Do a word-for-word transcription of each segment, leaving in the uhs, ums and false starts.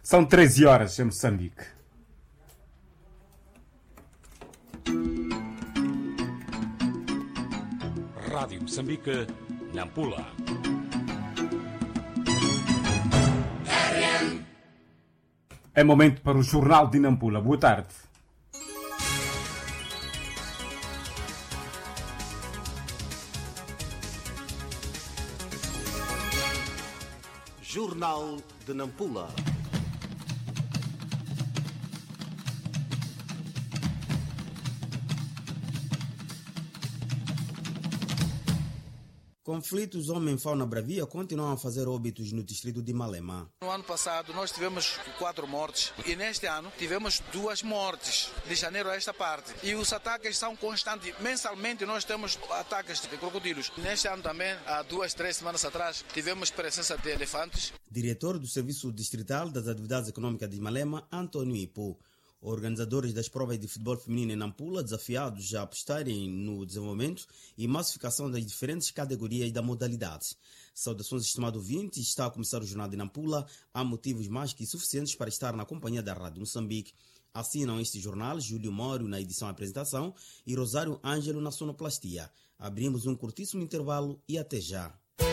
São treze horas em Moçambique. Rádio Moçambique, Nampula. É momento para o Jornal de Nampula. Boa tarde. Jornal de Nampula. Conflitos homem-fauna bravia continuam a fazer óbitos no distrito de Malema. No ano passado nós tivemos quatro mortes e neste ano tivemos duas mortes, de janeiro a esta parte. E os ataques são constantes. Mensalmente nós temos ataques de crocodilos. Neste ano também, há duas, três semanas atrás, tivemos presença de elefantes. Diretor do Serviço Distrital das Atividades Econômicas de Malema, Antônio Ipo. Organizadores das provas de futebol feminino em Nampula, desafiados a apostarem no desenvolvimento e massificação das diferentes categorias da modalidade. Saudações, estimado ouvinte, está a começar o Jornal de Nampula. Há motivos mais que suficientes para estar na companhia da Rádio Moçambique. Assinam este jornal Júlio Moro na edição e apresentação e Rosário Ângelo na sonoplastia. Abrimos um curtíssimo intervalo e até já.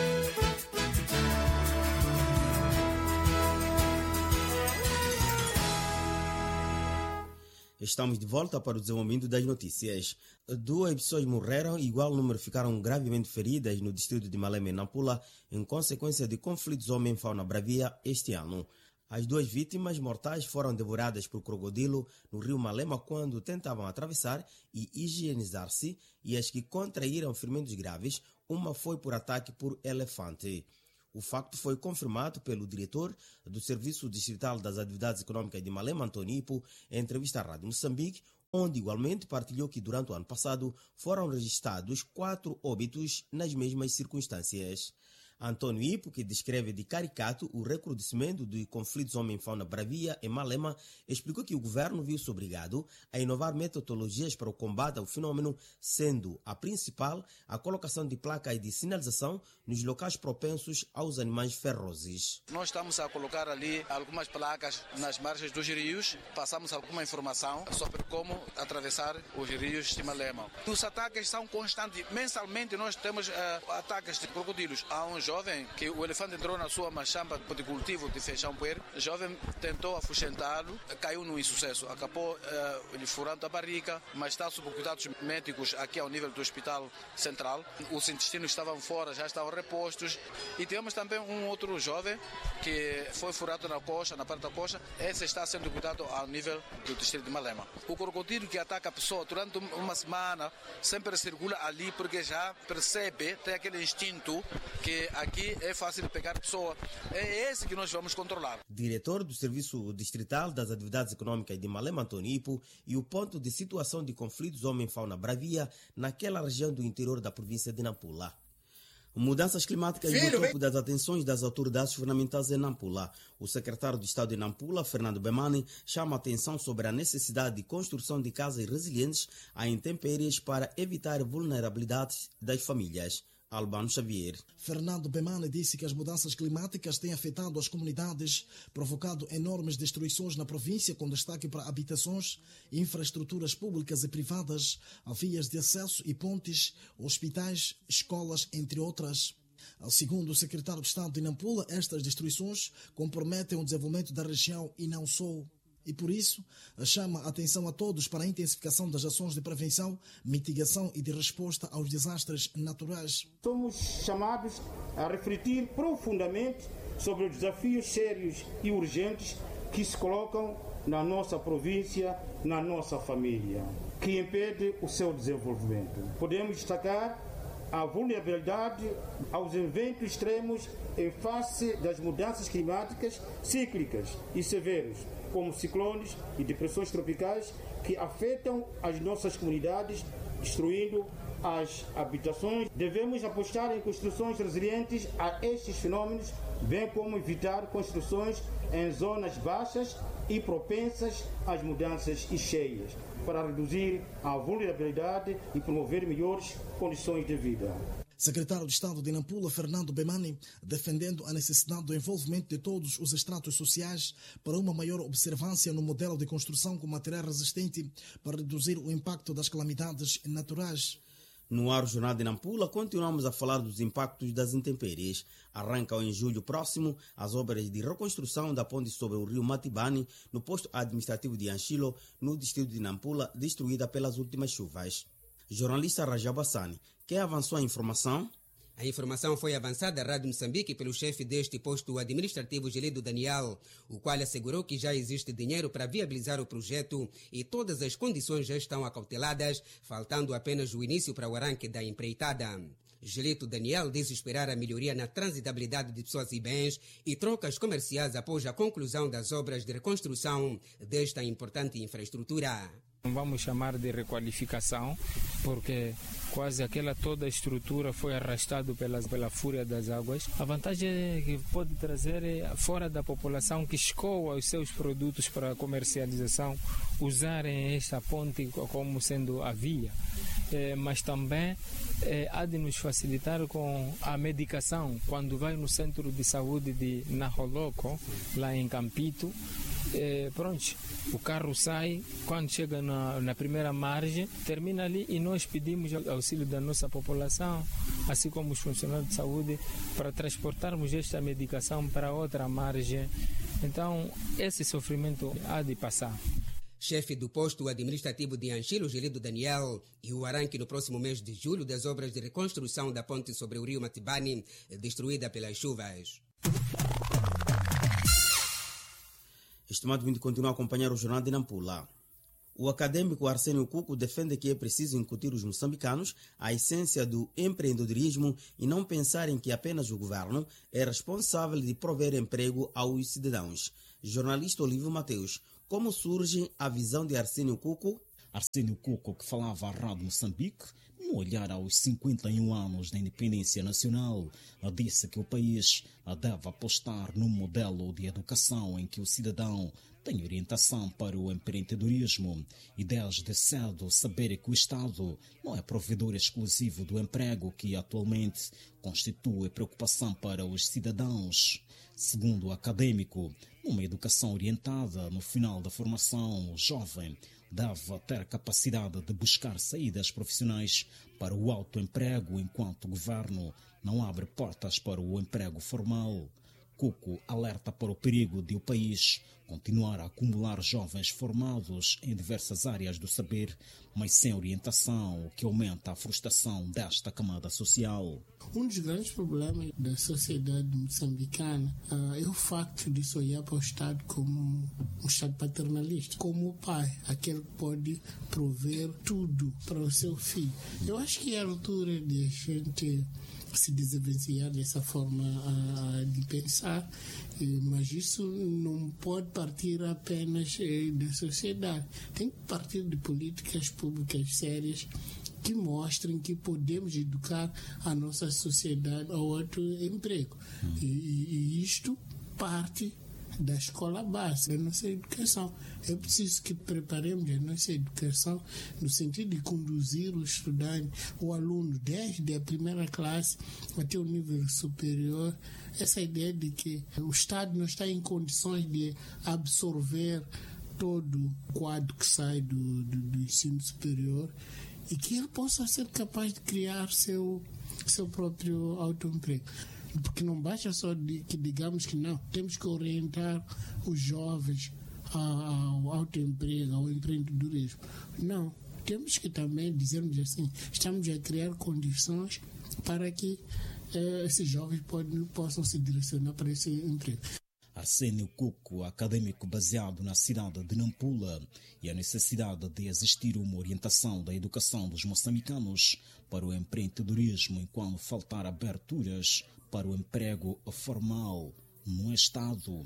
Estamos de volta para o desenvolvimento das notícias. Duas pessoas morreram e igual número ficaram gravemente feridas no distrito de Malema e Nampula em consequência de conflitos homem-fauna bravia este ano. As duas vítimas mortais foram devoradas por crocodilo no rio Malema quando tentavam atravessar e higienizar-se, e as que contraíram ferimentos graves, uma foi por ataque por elefante. O facto foi confirmado pelo diretor do Serviço Distrital das Atividades Econômicas de Malema, Antônio Ipo, em entrevista à Rádio Moçambique, onde igualmente partilhou que durante o ano passado foram registrados quatro óbitos nas mesmas circunstâncias. Antônio Ipo, que descreve de caricato o recrudescimento de conflitos homem-fauna bravia em Malema, explicou que o governo viu-se obrigado a inovar metodologias para o combate ao fenômeno, sendo a principal a colocação de placas de sinalização nos locais propensos aos animais ferozes. Nós estamos a colocar ali algumas placas nas margens dos rios, passamos alguma informação sobre como atravessar os rios de Malema. Os ataques são constantes. Mensalmente nós temos uh, ataques de crocodilos. Há um jovem que o elefante entrou na sua machamba de cultivo de feijão puer. O jovem tentou afugentá-lo, caiu num insucesso. Acabou uh, lhe furando a barriga, mas está sob cuidados médicos aqui ao nível do Hospital Central. Os intestinos estavam fora, já estavam repostos. E tivemos também um outro jovem que foi furado na coxa, na parte da coxa. Esse está sendo cuidado ao nível do distrito de Malema. O crocodilo que ataca a pessoa durante uma semana sempre circula ali porque já percebe, tem aquele instinto que aqui é fácil de pegar a pessoa. É esse que nós vamos controlar. Diretor do Serviço Distrital das Atividades Econômicas de Malema, Antônio Ipo, e o ponto de situação de conflitos homem-fauna bravia naquela região do interior da província de Nampula. Mudanças climáticas no topo das atenções das autoridades governamentais em Nampula. O secretário de Estado de Nampula, Fernando Bemani, chama a atenção sobre a necessidade de construção de casas resilientes a intempéries para evitar a vulnerabilidade das famílias. Albano Xavier. Fernando Bemani disse que as mudanças climáticas têm afetado as comunidades, provocado enormes destruições na província, com destaque para habitações, infraestruturas públicas e privadas, vias de acesso e pontes, hospitais, escolas, entre outras. Segundo o secretário de Estado de Nampula, estas destruições comprometem o desenvolvimento da região e não só. E por isso, chama a atenção a todos para a intensificação das ações de prevenção, mitigação e de resposta aos desastres naturais. Somos chamados a refletir profundamente sobre os desafios sérios e urgentes que se colocam na nossa província, na nossa família, que impede o seu desenvolvimento. Podemos destacar a vulnerabilidade aos eventos extremos em face das mudanças climáticas cíclicas e severas, como ciclones e depressões tropicais que afetam as nossas comunidades, destruindo as habitações. Devemos apostar em construções resilientes a estes fenômenos, bem como evitar construções em zonas baixas e propensas às mudanças e cheias, para reduzir a vulnerabilidade e promover melhores condições de vida. Secretário de Estado de Nampula, Fernando Bemani, defendendo a necessidade do envolvimento de todos os estratos sociais para uma maior observância no modelo de construção com material resistente para reduzir o impacto das calamidades naturais. No ar Jornal de Nampula, continuamos a falar dos impactos das intempéries. Arrancam em julho próximo as obras de reconstrução da ponte sobre o rio Matibani, no posto administrativo de Anchilo, no distrito de Nampula, destruída pelas últimas chuvas. Jornalista Rajab Hassani, quem avançou a informação? A informação foi avançada à Rádio Moçambique pelo chefe deste posto administrativo, Gelido Daniel, o qual assegurou que já existe dinheiro para viabilizar o projeto e todas as condições já estão acauteladas, faltando apenas o início para o arranque da empreitada. Gelido Daniel diz esperar a melhoria na transitabilidade de pessoas e bens e trocas comerciais após a conclusão das obras de reconstrução desta importante infraestrutura. Vamos chamar de requalificação, porque quase aquela toda a estrutura foi arrastada pela, pela fúria das águas. A vantagem é que pode trazer fora da população que escoa os seus produtos para comercialização, usarem esta ponte como sendo a via. É, mas também é, há de nos facilitar com a medicação. Quando vai no centro de saúde de Naholoco, lá em Campito, É, pronto, o carro sai, quando chega na, na primeira margem, termina ali e nós pedimos auxílio da nossa população, assim como os funcionários de saúde, para transportarmos esta medicação para outra margem. Então, esse sofrimento há de passar. Chefe do posto administrativo de Anchilo, Gelido Daniel, e o arranque no próximo mês de julho das obras de reconstrução da ponte sobre o rio Matibani, destruída pelas chuvas. Estimado ouvinte, continua a acompanhar o Jornal de Nampula. O acadêmico Arsénio Cuco defende que é preciso incutir os moçambicanos a essência do empreendedorismo e não pensarem que apenas o governo é responsável de prover emprego aos cidadãos. Jornalista Olívio Mateus, como surge a visão de Arsénio Cuco? Arsénio Cuco, que falava à Rádio Moçambique, no olhar aos cinquenta e um anos da independência nacional, disse que o país deve apostar num modelo de educação em que o cidadão tem orientação para o empreendedorismo e desde cedo saber que o Estado não é provedor exclusivo do emprego que atualmente constitui preocupação para os cidadãos. Segundo o acadêmico, uma educação orientada no final da formação, o jovem deve ter capacidade de buscar saídas profissionais para o autoemprego, enquanto o governo não abre portas para o emprego formal. Cuco alerta para o perigo de o país continuar a acumular jovens formados em diversas áreas do saber, mas sem orientação, o que aumenta a frustração desta camada social. Um dos grandes problemas da sociedade moçambicana uh, é o facto de se olhar para o Estado como um Estado paternalista, como o pai, aquele que pode prover tudo para o seu filho. Eu acho que é a altura de a gente se desenvencilhar dessa forma uh, de pensar, mas isso não pode partir apenas uh, da sociedade. Tem que partir de políticas públicas sérias que mostrem que podemos educar a nossa sociedade ao autoemprego. Hum. E, e isto parte da escola básica, da nossa educação. É preciso que preparemos a nossa educação no sentido de conduzir o estudante, o aluno, desde a primeira classe até o nível superior. Essa ideia de que o Estado não está em condições de absorver todo o quadro que sai do, do, do ensino superior e que ele possa ser capaz de criar seu, seu próprio autoemprego. Porque não basta só de, que digamos que não, temos que orientar os jovens ao autoemprego, ao empreendedorismo. Não, temos que também dizermos assim, estamos a criar condições para que eh, esses jovens podem, possam se direcionar para esse emprego. Arsénio Cuco, acadêmico baseado na cidade de Nampula, e a necessidade de existir uma orientação da educação dos moçambicanos para o empreendedorismo enquanto faltar aberturas para o emprego formal no Estado.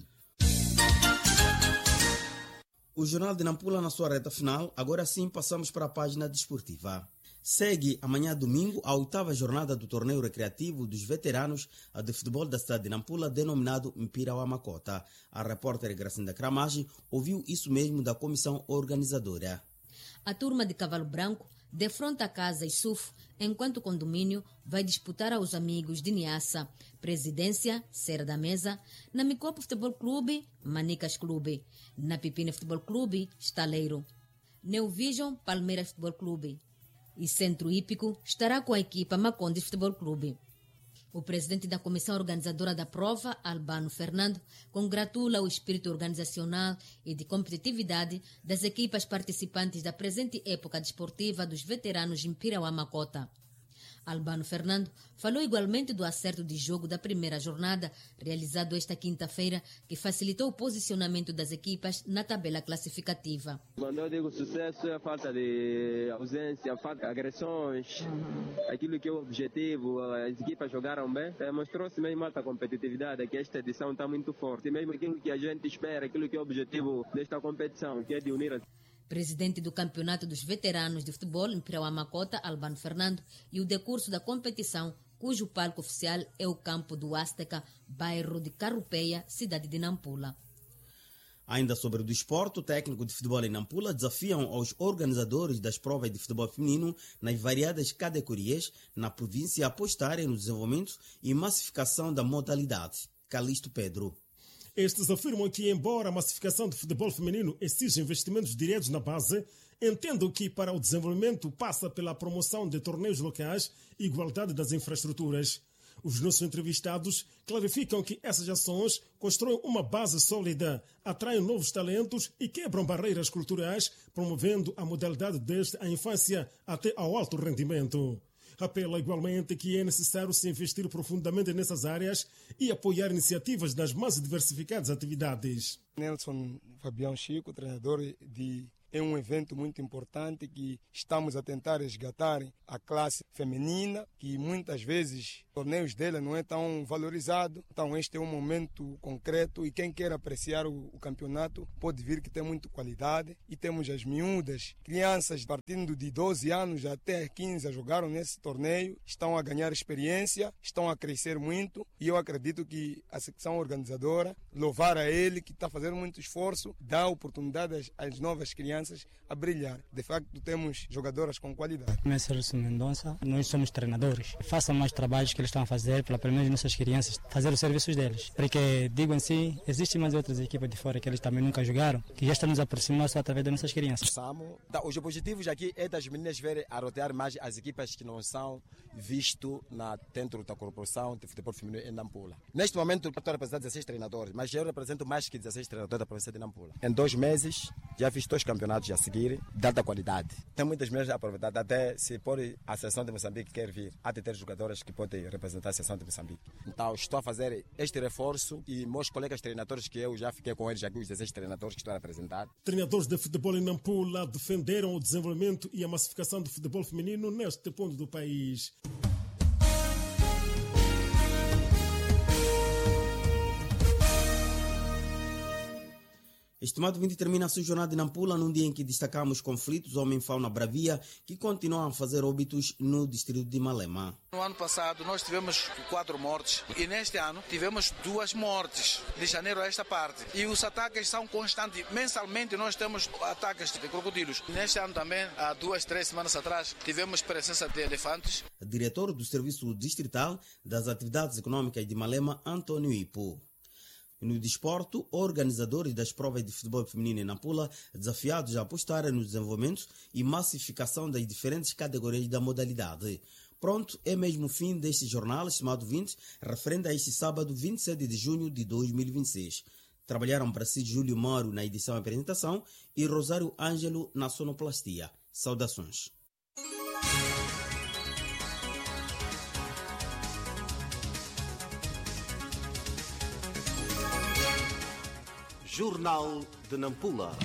O Jornal de Nampula na sua reta final. Agora sim passamos para a página desportiva. Segue amanhã domingo a oitava jornada do torneio recreativo dos veteranos de futebol da cidade de Nampula, denominado Mpira-wa-Makota. A repórter Gracinda Cramage ouviu isso mesmo da comissão organizadora. A turma de Cavalo Branco defronta a Casa Isuf enquanto o condomínio vai disputar aos amigos de Niassa, Presidência, Serra da Mesa, na Micopo Futebol Clube, Manicas Clube, na Pipina Futebol Clube, Estaleiro, Neovision, Palmeiras Futebol Clube e Centro Hípico estará com a equipa Macondes Futebol Clube. O presidente da comissão organizadora da prova, Albano Fernando, congratula o espírito organizacional e de competitividade das equipas participantes da presente época desportiva dos veteranos de Mpirauá-Macota. Albano Fernando falou igualmente do acerto de jogo da primeira jornada, realizado esta quinta-feira, que facilitou o posicionamento das equipas na tabela classificativa. Quando eu digo sucesso, é a falta de ausência, a falta de agressões, uhum. Aquilo que é o objetivo, as equipas jogaram bem, mostrou-se mesmo alta competitividade, que esta edição está muito forte, mesmo aquilo que a gente espera, aquilo que é o objetivo desta competição, que é de unir as... Presidente do Campeonato dos Veteranos de Futebol em Mpirauá-Macota, Albano Fernando, e o decurso da competição, cujo palco oficial é o campo do Azteca, bairro de Carrupeia, cidade de Nampula. Ainda sobre o desporto, o técnico de futebol em Nampula desafiam aos organizadores das provas de futebol feminino nas variadas categorias na província a apostarem no desenvolvimento e massificação da modalidade. Calixto Pedro. Estes afirmam que, embora a massificação do futebol feminino exija investimentos diretos na base, entendam que para o desenvolvimento passa pela promoção de torneios locais e igualdade das infraestruturas. Os nossos entrevistados clarificam que essas ações constroem uma base sólida, atraem novos talentos e quebram barreiras culturais, promovendo a modalidade desde a infância até ao alto rendimento. Apela igualmente que é necessário se investir profundamente nessas áreas e apoiar iniciativas das mais diversificadas atividades. Nelson Fabião Chico, treinador de... É um evento muito importante que estamos a tentar resgatar a classe feminina, que muitas vezes os torneios dela não é tão valorizado. Então este é um momento concreto e quem quer apreciar o, o campeonato pode vir que tem muita qualidade. E temos as miúdas, crianças partindo de doze anos até quinze jogaram nesse torneio, estão a ganhar experiência, estão a crescer muito e eu acredito que a secção organizadora, louvar a ele que está fazendo muito esforço, dá oportunidade às, às novas crianças a brilhar. De facto, temos jogadoras com qualidade. Meu Celso Mendonça, nós somos treinadores. Façam mais trabalhos que eles estão a fazer para pelo menos nossas crianças fazer os serviços deles. Porque, digo assim, existem mais outras equipas de fora que eles também nunca jogaram, que já estão nos aproximando só através das nossas crianças. Os objetivos aqui é das meninas verem a rotear mais as equipas que não são vistas dentro da corporação de futebol feminino em Nampula. Neste momento, estou a representar dezesseis treinadores, mas eu represento mais que dezesseis treinadores da província de Nampula. Em dois meses, já fiz dois campeonatos a seguir, dada qualidade. Tem muitas meninas aproveitadas, até se pode a seleção de Moçambique quer vir, há de ter jogadoras que podem representar a seleção de Moçambique. Então estou a fazer este reforço e meus colegas treinadores que eu já fiquei com eles aqui, os dezesseis treinadores que estou a representar. Treinadores de futebol em Nampula defenderam o desenvolvimento e a massificação do futebol feminino neste ponto do país. Estimado ouvinte, termina a sua jornada em Nampula num dia em que destacamos conflitos homem-fauna bravia que continuam a fazer óbitos no distrito de Malema. No ano passado nós tivemos quatro mortes e neste ano tivemos duas mortes, de janeiro a esta parte. E os ataques são constantes. Mensalmente nós temos ataques de crocodilos. Neste ano também, há duas, três semanas atrás, tivemos presença de elefantes. Diretor do Serviço Distrital das Atividades Econômicas de Malema, Antônio Ipo. No desporto, organizadores das provas de futebol feminino em Nampula, desafiados a apostarem no desenvolvimento e massificação das diferentes categorias da modalidade. Pronto, é mesmo o fim deste jornal, estimado vinte, referente a este sábado, vinte e sete de junho de dois mil e vinte e seis. Trabalharam para si Júlio Mauro na edição e apresentação e Rosário Ângelo na sonoplastia. Saudações. Jornal de Nampula.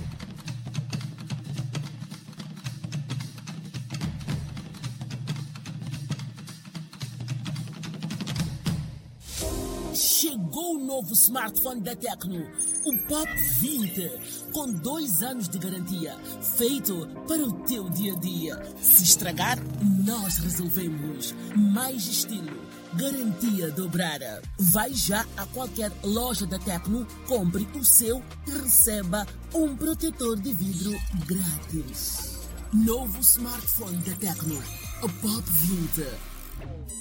Chegou o novo smartphone da Tecno, o Pop vinte, com dois anos de garantia, feito para o teu dia a dia. Se estragar, nós resolvemos. Mais estilo, garantia dobrada. Vai já a qualquer loja da Tecno, compre o seu e receba um protetor de vidro grátis. Novo smartphone da Tecno, Pop vinte.